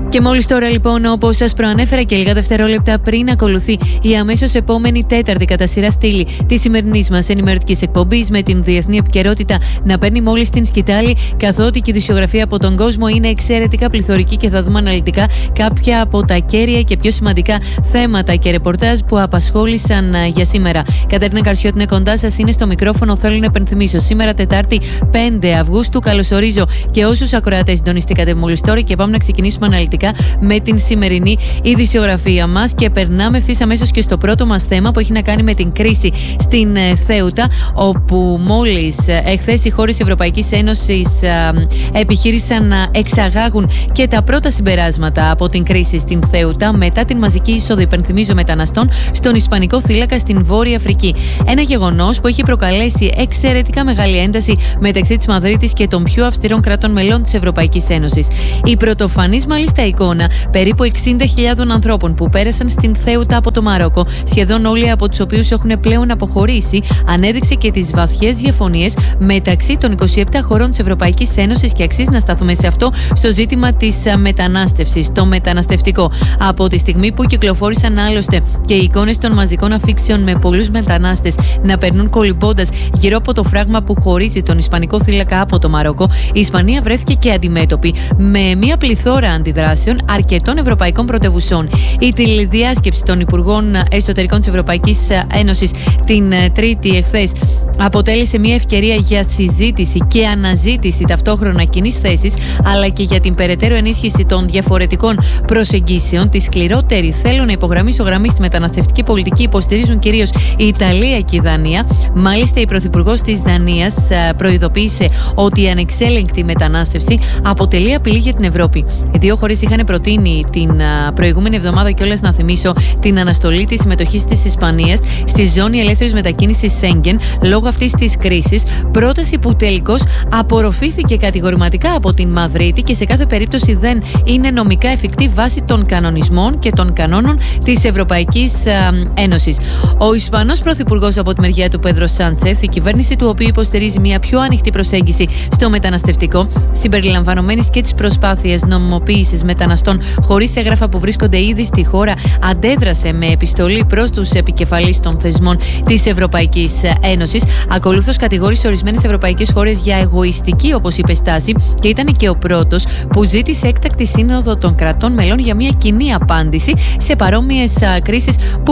Και μόλις τώρα λοιπόν, όπως σας προανέφερα και λίγα δευτερόλεπτα πριν, ακολουθεί η αμέσως επόμενη τέταρτη κατά σειρά στήλη της σημερινής μας ενημερωτικής εκπομπής, με την διεθνή επικαιρότητα να παίρνει μόλις την σκητάλη, καθότι και η ειδησιογραφία από τον κόσμο είναι εξαιρετικά πληθωρική και θα δούμε αναλυτικά κάποια από τα κέρια και πιο σημαντικά θέματα και ρεπορτάζ που απασχόλησαν για σήμερα. Κατερίνα Καρσιώτη είναι κοντά σας, είναι στο μικρόφωνο. Θέλω να επενθυμίσω σήμερα Τετάρτη 5 Αυγούστου. Καλωσορίζω και όσους ακροατές συντονιστήκατε μόλις τώρα και πάμε να ξεκινήσουμε αναλυτικά με την σημερινή ειδησιογραφία μας και περνάμε ευθύς αμέσως και στο πρώτο μας θέμα που έχει να κάνει με την κρίση στην Θέουτα, όπου μόλις εχθές οι χώρες Ευρωπαϊκής Ένωσης επιχείρησαν να εξαγάγουν και τα πρώτα συμπεράσματα από την κρίση στην Θέουτα μετά την μαζική είσοδο, υπενθυμίζω, μεταναστών στον Ισπανικό θύλακα στην Βόρεια Αφρική. Ένα γεγονός που έχει προκαλέσει εξαιρετικά μεγάλη ένταση μεταξύ της Μαδρίτης και των πιο αυστηρών κρατών μελών της Ευρωπαϊκής Ένωσης. Η πρωτοφανής μάλιστα εικόνα περίπου 60.000 ανθρώπων που πέρασαν στην Θέουτα από το Μαρόκο, σχεδόν όλοι από τους οποίους έχουν πλέον αποχωρήσει, ανέδειξε και τις βαθιές διαφωνίες μεταξύ των 27 χωρών της Ευρωπαϊκής Ένωσης και αξίζει να σταθούμε σε αυτό, στο ζήτημα της μετανάστευσης, το μεταναστευτικό. Από τη στιγμή που κυκλοφόρησαν άλλωστε και οι εικόνες των μαζικών αφήξεων με πολλούς μετανάστες να περνούν κολυμπώντας γύρω από το φράγμα που χωρίζει τον Ισπανικό θύλακα από το Μαρόκο, η Ισπανία βρέθηκε και αντιμέτωπη με μια πληθώρα αντιδράσεων αρκετών ευρωπαϊκών πρωτευουσών. Η τηλεδιάσκεψη των Υπουργών Εσωτερικών της Ευρωπαϊκής Ένωσης την Τρίτη εχθές αποτέλεσε μια ευκαιρία για συζήτηση και αναζήτηση ταυτόχρονα κοινής θέσης, αλλά και για την περαιτέρω ενίσχυση των διαφορετικών προσεγγίσεων. Τη σκληρότερη, θέλω να υπογραμμίσω, γραμμή στη μεταναστευτική πολιτική υποστηρίζουν κυρίως η Ιταλία και η Δανία. Μάλιστα, η Πρωθυπουργός της Δανίας προειδοποίησε ότι η ανεξέλεγκτη μετανάστευση αποτελεί απειλή για την Ευρώπη. Οι δύο χώρες είχαν προτείνει την προηγούμενη εβδομάδα, κιόλας να θυμίσω, την αναστολή της συμμετοχής της Ισπανίας στη ζώνη ελεύθερης μετακίνησης Σέγγεν λόγω αυτής της κρίσης, πρόταση που τελικώς απορροφήθηκε κατηγορηματικά από την Μαδρίτη και σε κάθε περίπτωση δεν είναι νομικά εφικτή βάσει των κανονισμών και των κανόνων της Ευρωπαϊκής Ένωσης. Ο Ισπανός Πρωθυπουργός από τη μεριά του, Πέδρο Σάντσεφ, η κυβέρνηση του οποίου υποστηρίζει μια πιο ανοιχτή προσέγγιση στο μεταναστευτικό, συμπεριλαμβανομένης και της προσπάθειας νομιμοποίησης μεταναστών χωρίς έγγραφα που βρίσκονται ήδη στη χώρα, αντέδρασε με επιστολή προς τους επικεφαλείς των θεσμών της Ευρωπαϊκής Ένωσης. Ακολούθως κατηγόρησε ορισμένες ευρωπαϊκές χώρες για εγωιστική, όπως είπε, στάση και ήταν και ο πρώτος που ζήτησε έκτακτη σύνοδο των κρατών μελών για μια κοινή απάντηση σε παρόμοιες κρίσεις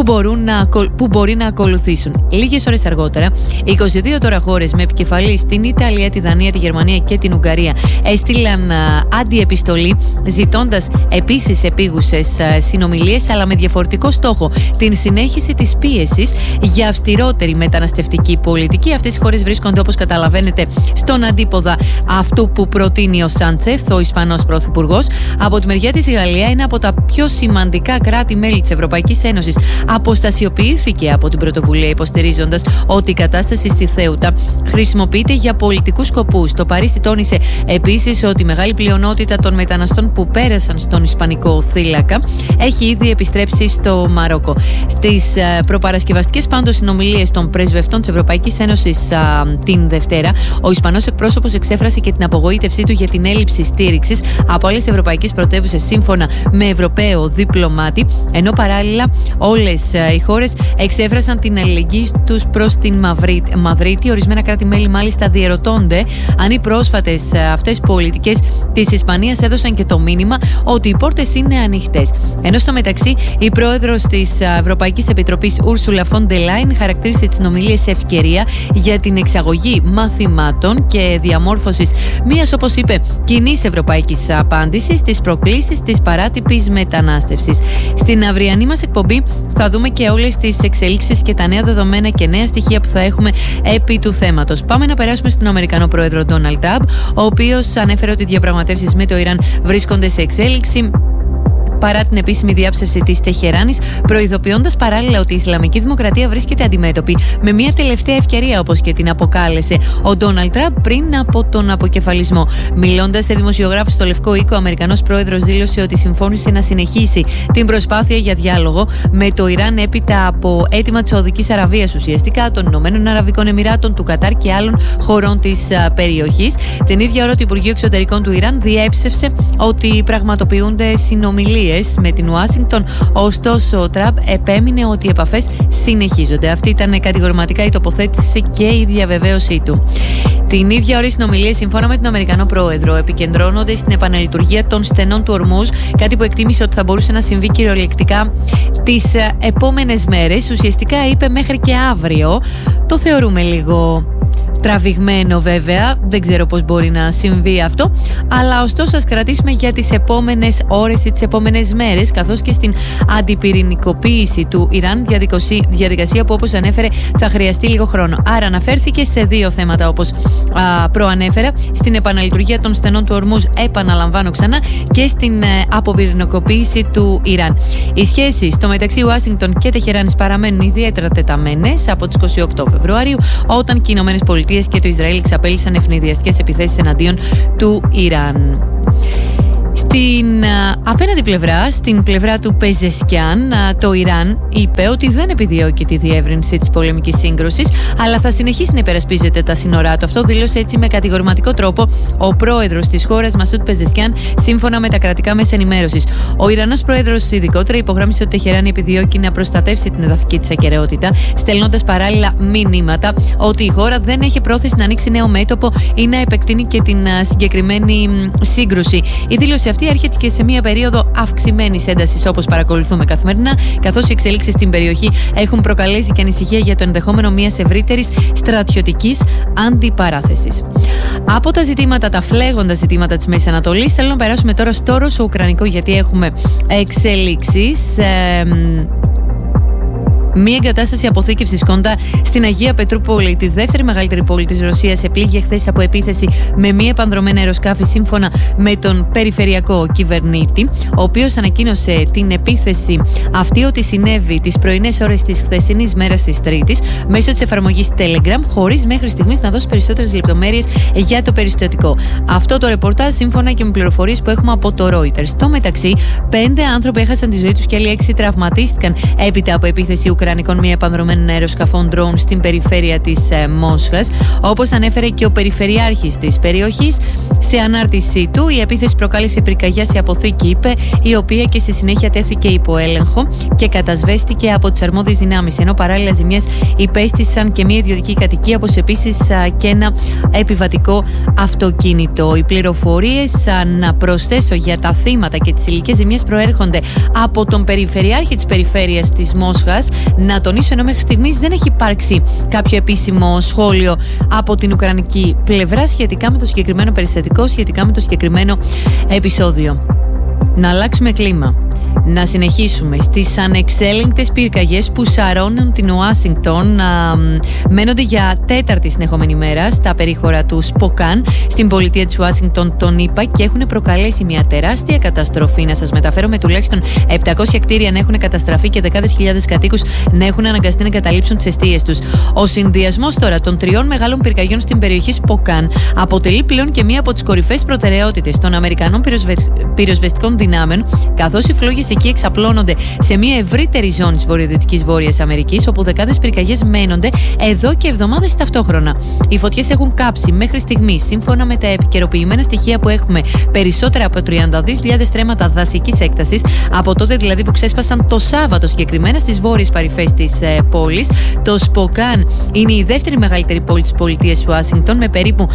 που μπορεί να ακολουθήσουν. Λίγες ώρες αργότερα, 22 τώρα χώρες με επικεφαλής την Ιταλία, τη Δανία, τη Γερμανία και την Ουγγαρία έστειλαν αντιεπιστολή, ζητώντας επίσης επίγουσες συνομιλίες, αλλά με διαφορετικό στόχο την συνέχιση της πίεσης για αυστηρότερη μεταναστευτική πολιτική. Αυτές οι χώρες βρίσκονται, όπως καταλαβαίνετε, στον αντίποδα αυτού που προτείνει ο Σάντσεφ, ο Ισπανός Πρωθυπουργός. Από τη μεριά της, η Γαλλία, ένα από τα πιο σημαντικά κράτη-μέλη της Ευρωπαϊκής Ένωσης, αποστασιοποιήθηκε από την πρωτοβουλία, υποστηρίζοντας ότι η κατάσταση στη Θέουτα χρησιμοποιείται για πολιτικούς σκοπούς. Το Παρίσι τόνισε επίσης ότι η μεγάλη πλειονότητα των μεταναστών που πέρασαν στον Ισπανικό θύλακα έχει ήδη επιστρέψει στο Μαρόκο. Στις προπαρασκευαστικές πάντως συνομιλίες των πρεσβευτών της Ευρωπαϊκής Ένωσης την Δευτέρα, ο Ισπανός εκπρόσωπος εξέφρασε και την απογοήτευσή του για την έλλειψη στήριξης από άλλες ευρωπαϊκές πρωτεύουσες, σύμφωνα με Ευρωπαίο διπλωμάτη, ενώ παράλληλα όλες οι χώρες εξέφρασαν την αλληλεγγύη τους προς την Μαδρίτη. Ορισμένα κράτη-μέλη μάλιστα διερωτώνται αν οι πρόσφατες αυτές πολιτικές της Ισπανίας έδωσαν και το μήνυμα ότι οι πόρτες είναι ανοιχτές. Ενώ στο μεταξύ, η πρόεδρος της Ευρωπαϊκής Επιτροπής, Ursula von der Leyen, χαρακτήρισε τις συνομιλίες ευκαιρία για την εξαγωγή μαθημάτων και διαμόρφωσης μιας, όπως είπε, κοινής ευρωπαϊκής απάντησης στις προκλήσεις της παράτυπης μετανάστευσης. Στην αυριανή μας εκπομπή θα δούμε και όλες τις εξελίξεις και τα νέα δεδομένα και νέα στοιχεία που θα έχουμε επί του θέματος. Πάμε να περάσουμε στον Αμερικανό πρόεδρο Ντόναλντ Τραμπ, ο οποίος ανέφερε ότι οι διαπραγματεύσεις με το Ιράν βρίσκονται σε εξέλιξη παρά την επίσημη διάψευση της Τεχεράνης, προειδοποιώντας παράλληλα ότι η Ισλαμική Δημοκρατία βρίσκεται αντιμέτωπη με μια τελευταία ευκαιρία, όπως και την αποκάλεσε ο Ντόναλντ Τραμπ πριν από τον αποκεφαλισμό. Μιλώντας σε δημοσιογράφους στο Λευκό Οίκο, ο Αμερικανός πρόεδρος δήλωσε ότι συμφώνησε να συνεχίσει την προσπάθεια για διάλογο με το Ιράν έπειτα από αίτημα της Σαουδικής Αραβίας, ουσιαστικά των Ηνωμένων Αραβικών Εμιράτων, του Κατάρ και άλλων χωρών της περιοχής. Την ίδια ώρα, το Υπουργείο Εξωτερικών του Ιράν διέψευσε ότι πραγματοποιούνται συνομιλίες με την Ουάσιγκτον. Ωστόσο, ο Τραμπ επέμεινε ότι οι επαφές συνεχίζονται. Αυτή ήταν κατηγορηματικά η τοποθέτηση και η διαβεβαίωσή του. Την ίδια ώρα, οι συνομιλίες, σύμφωνα με τον Αμερικανό πρόεδρο, επικεντρώνονται στην επαναλειτουργία των στενών του Ορμούζ, κάτι που εκτίμησε ότι θα μπορούσε να συμβεί κυριολεκτικά τις επόμενες μέρες. Ουσιαστικά είπε μέχρι και αύριο. Το θεωρούμε λίγο τραβηγμένο βέβαια, δεν ξέρω πώς μπορεί να συμβεί αυτό, αλλά ωστόσο ας κρατήσουμε για τις επόμενες ώρες ή τις επόμενες μέρες, καθώς και στην αντιπυρηνικοποίηση του Ιράν, διαδικασία που, όπως ανέφερε, θα χρειαστεί λίγο χρόνο. Άρα αναφέρθηκε σε δύο θέματα, όπως προανέφερα, στην επαναλειτουργία των στενών του Ορμούζ, επαναλαμβάνω ξανά, και στην αποπυρηνικοποίηση του Ιράν. Οι σχέσεις στο μεταξύ Ουάσιγκτον και Τεχεράνης παραμένουν ιδιαίτερα τεταμένες από τις 28 Φεβρουαρίου, όταν και οι ΗΠΑ και το Ισραήλ εξαπέλυσαν ευνηδιαστικές επιθέσεις εναντίον του Ιράν. Στην απέναντι πλευρά, στην πλευρά του Πεζεσκιάν, το Ιράν είπε ότι δεν επιδιώκει τη διεύρυνση της πολεμικής σύγκρουσης, αλλά θα συνεχίσει να υπερασπίζεται τα σύνορά του. Αυτό δήλωσε έτσι με κατηγορηματικό τρόπο ο πρόεδρος της χώρας, Μασούντ Πεζεσκιάν, σύμφωνα με τα κρατικά μέσα ενημέρωσης. Ο Ιρανός πρόεδρος ειδικότερα υπογράμμισε ότι η Τεχεράνη επιδιώκει να προστατεύσει την εδαφική της ακεραιότητα, στέλνοντας παράλληλα μηνύματα ότι η χώρα δεν έχει πρόθεση να ανοίξει νέο μέτωπο ή να επεκτείνει και την συγκεκριμένη σύγκρουση. Η δήλωση αυτή έρχεται και σε μια περίοδο αυξημένης έντασης, όπως παρακολουθούμε καθημερινά, καθώς οι εξελίξεις στην περιοχή έχουν προκαλέσει και ανησυχία για το ενδεχόμενο μιας ευρύτερης στρατιωτικής αντιπαράθεσης. Από τα ζητήματα, τα φλέγοντα ζητήματα της Μέσης Ανατολής, θέλω να περάσουμε τώρα στο ρωσο-ουκρανικό, γιατί έχουμε εξελίξεις. Μία εγκατάσταση αποθήκευσης κοντά στην Αγία Πετρούπολη, τη δεύτερη μεγαλύτερη πόλη της Ρωσίας, επλήγει χθες από επίθεση με μη επανδρωμένα αεροσκάφη, σύμφωνα με τον περιφερειακό κυβερνήτη, ο οποίος ανακοίνωσε την επίθεση αυτή ότι συνέβη τις πρωινές ώρες της χθεσινής μέρας της Τρίτης μέσω της εφαρμογής Telegram, χωρίς μέχρι στιγμής να δώσει περισσότερες λεπτομέρειες για το περιστατικό. Αυτό το ρεπορτάζ, σύμφωνα και με πληροφορίες που έχουμε από το Reuters. Στο μεταξύ, 5 άνθρωποι έχασαν τη ζωή τους και άλλοι 6 τραυματίστηκαν έπειτα από επίθεση Ουκρανικών μη επανδρωμένων αεροσκαφών drone στην περιφέρεια της Μόσχας. Όπως ανέφερε και ο περιφερειάρχης της περιοχής σε ανάρτησή του, η επίθεση προκάλεσε πυρκαγιά σε αποθήκη, είπε, η οποία και στη συνέχεια τέθηκε υπό έλεγχο και κατασβέστηκε από τις αρμόδιες δυνάμεις, ενώ παράλληλα ζημιές υπέστησαν και μια ιδιωτική κατοικία, όπως επίσης και ένα επιβατικό αυτοκίνητο. Οι πληροφορίες, να προσθέσω, για τα θύματα και τις υλικές ζημιές προέρχονται από τον περιφερειάρχη της περιφέρειας της Μόσχας. Να τονίσω, ενώ μέχρι στιγμής δεν έχει υπάρξει κάποιο επίσημο σχόλιο από την ουκρανική πλευρά σχετικά με το συγκεκριμένο περιστατικό, σχετικά με το συγκεκριμένο επεισόδιο. Να αλλάξουμε κλίμα. Να συνεχίσουμε στις ανεξέλεγκτες πυρκαγιές που σαρώνουν την Ουάσιγκτον, μένονται για τέταρτη συνεχόμενη μέρα στα περίχωρα του Σποκάν, στην πολιτεία της Ουάσιγκτον, τον ΗΠΑ, και έχουν προκαλέσει μια τεράστια καταστροφή. Να σας μεταφέρω, με τουλάχιστον 700 κτίρια να έχουν καταστραφεί και δεκάδες χιλιάδες κατοίκους να έχουν αναγκαστεί να εγκαταλείψουν τις εστίες τους. Ο συνδυασμός τώρα των 3 μεγάλων πυρκαγιών στην περιοχή Σποκάν αποτελεί πλέον και μία από τις κορυφαίες προτεραιότητες των Αμερικανών πυροσβεστικών δυνάμεων, καθώς οι φλόγες εκεί εξαπλώνονται σε μια ευρύτερη ζώνη της βορειοδυτικής Βόρειας Αμερικής, όπου δεκάδες πυρκαγιές μένονται εδώ και εβδομάδες ταυτόχρονα. Οι φωτιές έχουν κάψει μέχρι στιγμής, σύμφωνα με τα επικαιροποιημένα στοιχεία που έχουμε, περισσότερα από 32.000 στρέμματα δασικής έκτασης, από τότε δηλαδή που ξέσπασαν το Σάββατο συγκεκριμένα στις βόρειες παρυφές της πόλης. Το Σποκάν είναι η δεύτερη μεγαλύτερη πόλη της πολιτείας Ουάσιγκτον, με περίπου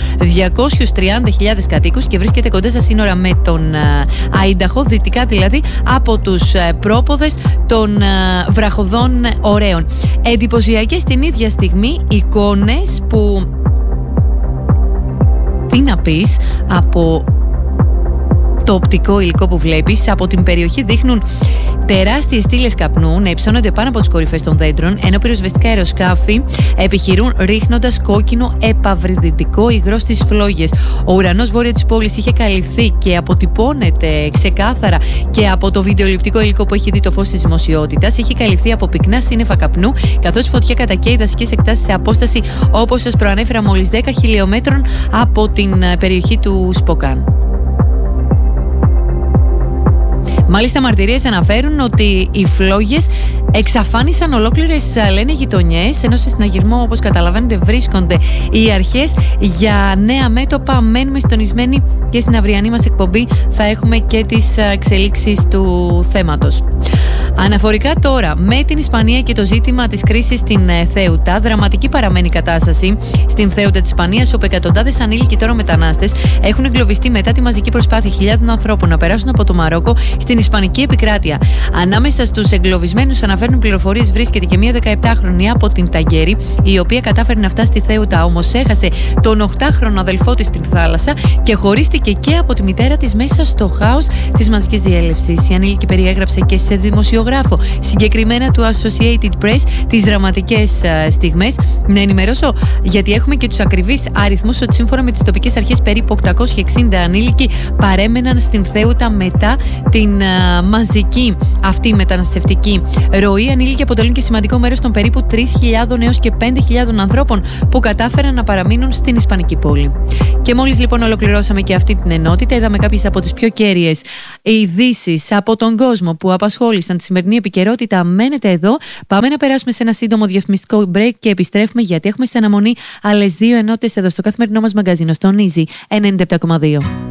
230.000 κατοίκους και βρίσκεται κοντά στα σύνορα με τον Άινταχο, δυτικά δηλαδή από τους πρόποδες των βραχωδών ωραίων. Εντυπωσιακές την ίδια στιγμή εικόνες που, τι να πεις, από Το οπτικό υλικό που βλέπεις από την περιοχή δείχνουν τεράστιες στήλες καπνού να υψώνονται πάνω από τις κορυφές των δέντρων, ενώ πυροσβεστικά αεροσκάφη επιχειρούν ρίχνοντας κόκκινο επαυριδητικό υγρό στις φλόγες. Ο ουρανός βόρεια της πόλης είχε καλυφθεί και αποτυπώνεται ξεκάθαρα και από το βιντεοληπτικό υλικό που έχει δει το φως της δημοσιότητας. Έχει καλυφθεί από πυκνά σύννεφα καπνού, καθώς η φωτιά κατακαίει δασικές εκτάσεις σε απόσταση, όπως σας προανέφερα, μόλις 10 χιλιόμετρων από την περιοχή του Σποκάν. Μάλιστα, μαρτυρίες αναφέρουν ότι οι φλόγες εξαφάνισαν ολόκληρες, λένε, γειτονιές, ενώ σε συναγερμό, όπως καταλαβαίνετε, βρίσκονται οι αρχές για νέα μέτωπα. Μένουμε συντονισμένοι και στην αυριανή μας εκπομπή θα έχουμε και τις εξελίξεις του θέματος. Αναφορικά τώρα με την Ισπανία και το ζήτημα της κρίσης στην Θέουτα, δραματική παραμένει η κατάσταση στην Θέουτα της Ισπανίας, όπου εκατοντάδες ανήλικοι τώρα μετανάστες έχουν εγκλωβιστεί μετά τη μαζική προσπάθεια χιλιάδων ανθρώπων να περάσουν από το Μαρόκο στην Ισπανική επικράτεια. Ανάμεσα στους εγκλωβισμένους, αναφέρουν πληροφορίες, βρίσκεται και μια 17χρονη από την Ταγκέρη, η οποία κατάφερε να φτάσει στη Θέουτα, όμως έχασε τον 8χρονο αδελφό της στην θάλασσα και χωρίστηκε και από τη μητέρα της μέσα στο χάος της μαζικής διέλευσης. Η ανήλικη περιέγραψε και σε δημοσιογράφο, συγκεκριμένα του Associated Press, τις δραματικές στιγμές. Να ενημερώσω, γιατί έχουμε και τους ακριβείς αριθμούς, ότι σύμφωνα με τις τοπικές αρχές περίπου 860 ανήλικοι παρέμεναν στην Θέουτα μετά την μαζική αυτή μεταναστευτική ροή. Ανήλικοι αποτελούν και σημαντικό μέρος των περίπου 3.000 έως και 5.000 ανθρώπων που κατάφεραν να παραμείνουν στην Ισπανική πόλη. Και μόλις λοιπόν ολοκληρώσαμε και αυτή την ενότητα, είδαμε κάποιες από τις πιο κέρυες ειδήσεις από τον κόσμο που απασχόλησαν τη σημερινή επικαιρότητα. Μένετε εδώ. Πάμε να περάσουμε σε ένα σύντομο διαφημιστικό break και επιστρέφουμε, γιατί έχουμε σε αναμονή άλλες δύο ενότητες εδώ στο καθημερινό μας μαγκαζίνο, στον Easy 97,2.